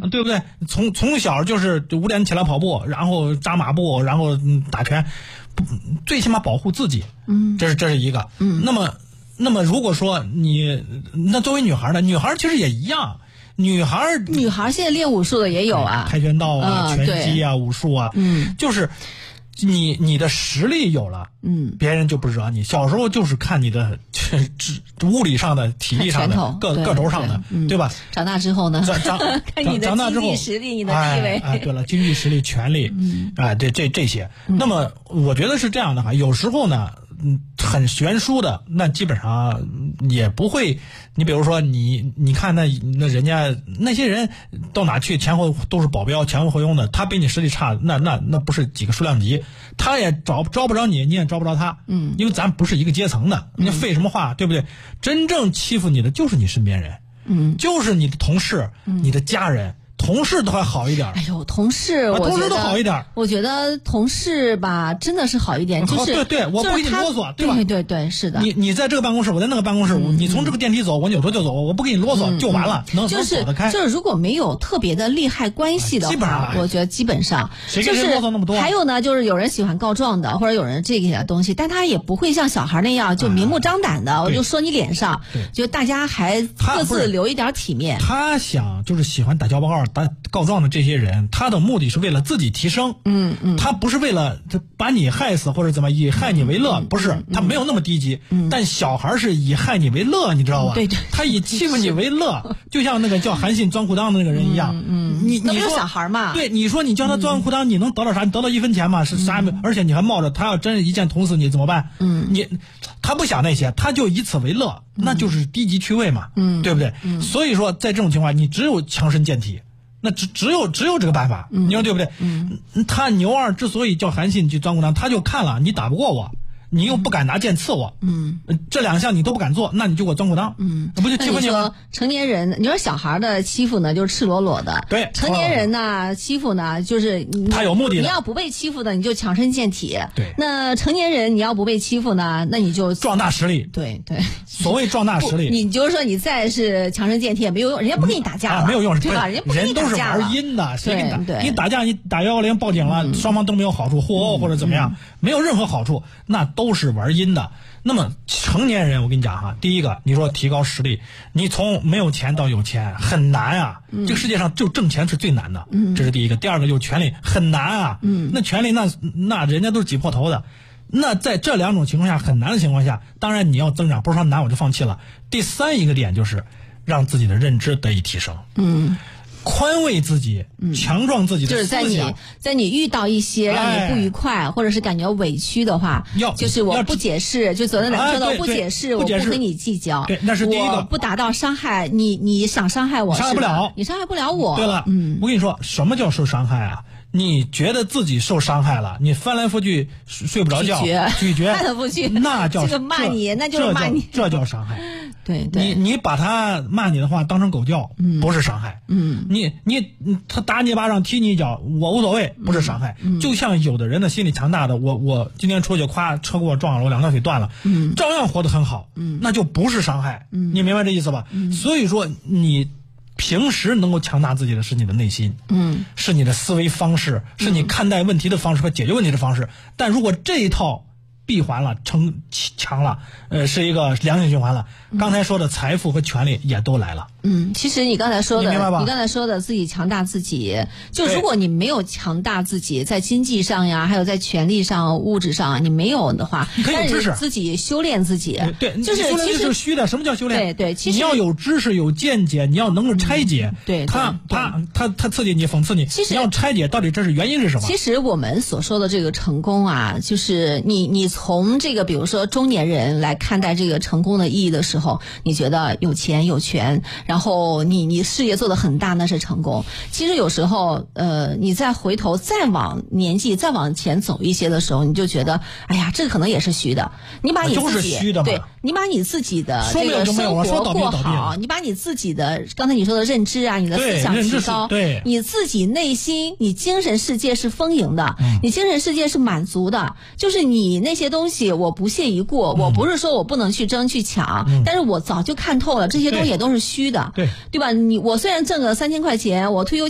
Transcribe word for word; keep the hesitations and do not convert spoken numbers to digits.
嗯，对不对？从从小就是五点起来跑步，然后扎马步，然后打拳，最起码保护自己。嗯，这是这是一个。嗯，那么那么如果说你那作为女孩呢，女孩其实也一样。女孩女孩现在练武术的也有啊， 跆拳道啊、嗯、拳击啊、武术啊， 嗯， 就是你你的实力有了， 嗯， 别人就不惹你。小时候就是看你的物理上的、体力上的、各各轴上的，对, 对, 对吧？ 长大之后呢？ 长长看你的经济实力、你的地位。 哎, 哎，对了，经济实力、权力，嗯，哎，这这这些。 嗯、 那么我觉得是这样的哈，有时候呢。嗯，很悬殊的，那基本上也不会。你比如说你，你看那那人家那些人到哪去，前后都是保镖，前后后拥的，他比你实力差，那那那不是几个数量级，他也招招不着你，你也招不着他。 嗯， 因为咱不是一个阶层的，你废什么话，对不对？真正欺负你的就是你身边人， 嗯， 就是你的同事， 嗯、 你的家人。同事都还好一点。 哎呦，同事，我觉得同事都好一点。 我觉得同事吧，真的是好一点，就是对对，我不给你啰嗦，对吧？ 对对对，是的。 你你在这个办公室，我在那个办公室， 嗯、 你从这个电梯走，我扭头就走，我不给你啰嗦、 嗯、 就完了，能就是能走得开。 就是如果没有特别的利害关系的话， 基本上我觉得基本上谁跟谁啰嗦那么多。 还有呢，就是有人喜欢告状的，或者有人这些东西，但他也不会像小孩那样就明目张胆的，我就说你脸上，就大家还各自留一点体面。 他想就是喜欢打交报告、打告状的。这些人，他的目的是为了自己提升， 嗯嗯， 他不是为了把你害死或者怎么以害你为乐， 嗯、 不是， 嗯、 他没有那么低级。 嗯、 但小孩是以害你为乐，你知道吧？ 对对， 他以欺负你为乐，就像那个叫韩信钻裤裆的那个人一样。 嗯， 你你说小孩嘛？ 对，你说你叫他钻裤裆，你能得到啥？你得到一分钱吗？是啥也没有，而且你还冒着他要真一箭捅死你怎么办？ 嗯， 你他不想那些，他就以此为乐，那就是低级趣味嘛， 嗯， 对不对？ 嗯， 所以说在这种情况，你只有强身健体。那只只有只有这个办法， 嗯、 你说对不对？ 嗯， 他牛二之所以叫韩信去钻裤裆，他就看了你打不过我，你又不敢拿剑刺我， 嗯， 这两项你都不敢做，那你就给我钻裤裆， 嗯， 那不就欺负你吗？ 成年人，你说小孩的欺负呢，就是赤裸裸的， 对， 成年人呢欺负呢，就是他有目的的。 你要不被欺负的，你就强身健体， 对。 那成年人你要不被欺负呢，那你就壮大实力， 对对。 所谓壮大实力， 你就是说你再是强身健体也没有用，人家不跟你打架了， 啊、没有用， 对吧？人家不跟你打架了， 人都是玩阴的，谁跟你打？ 对， 你打架，你打幺幺零报警了， 嗯、 双方都没有好处，互殴或者怎么样， 嗯、 没有任何好处，那都是玩阴的。那么成年人，我跟你讲哈，第一个，你说提高实力，你从没有钱到有钱很难啊， 嗯、 这个世界上就挣钱是最难的， 嗯、 这是第一个。第二个，有权利很难啊， 嗯、 那权利那那人家都是挤破头的。那在这两种情况下很难的情况下，当然你要增长，不是说难我就放弃了。第三一个点就是让自己的认知得以提升， 嗯。 宽慰自己， 嗯、 强壮自己的思想。就是在你在你遇到一些让你不愉快， 哎、 或者是感觉委屈的话， 要就是我不解释，就昨天咱们说的、 哎、 不解释， 我不跟你计较。 对，那是第一个。 我不达到伤害你，你想伤害我， 伤害不了， 你伤害不了我。 对了， 嗯， 我跟你说，什么叫受伤害啊？你觉得自己受伤害了，你翻来覆去睡不着觉， 咀嚼， 咀嚼， 翻来覆去， 那叫这个骂你，那就是骂你， 这叫伤害。 对对， 你你把他骂你的话当成狗叫， 嗯、 不是伤害。 嗯， 你你他打你一巴掌，踢你一脚，我无所谓，不是伤害。 嗯、 就像有的人的心理强大的，我我今天出去，夸车给我撞了，我两条腿断了， 嗯， 照样活得很好， 嗯， 那就不是伤害。 嗯， 你明白这意思吧？ 嗯， 所以说你平时能够强大自己的是你的内心， 嗯， 是你的思维方式，是你看待问题的方式和解决问题的方式。但如果这一套闭环了，成强了，呃，是一个良性循环了。刚才说的财富和权利也都来了。 嗯，其实你刚才说的， 你明白吧？ 你刚才说的自己强大自己，就如果你没有强大自己，在经济上呀，还有在权力上、物质上，你没有的话， 你可以有知识， 自己修炼自己， 对， 就是其实是虚的。什么叫修炼？ 对对，其实你要有知识、有见解，你要能够拆解。 嗯、对， 他他他他刺激你、讽刺你， 其实你要拆解到底这是原因是什么？ 其实我们所说的这个成功啊，就是你你从这个比如说中年人来看待这个成功的意义的时候，你觉得有钱有权，然后你你事业做得很大，那是成功。其实有时候呃你再回头再往年纪再往前走一些的时候，你就觉得哎呀，这个可能也是虚的。你把你自己虚的对你把你自己的这个生活过好，你把你自己的刚才你说的认知啊，你的思想提高， 对， 你自己内心你精神世界是丰盈的， 嗯、 你精神世界是满足的，就是你那些东西我不屑一顾，嗯、我不是说我不能去争去抢， 嗯、 但是我早就看透了，这些东西也都是虚的， 对， 对吧？你我虽然挣个三千块钱，我退休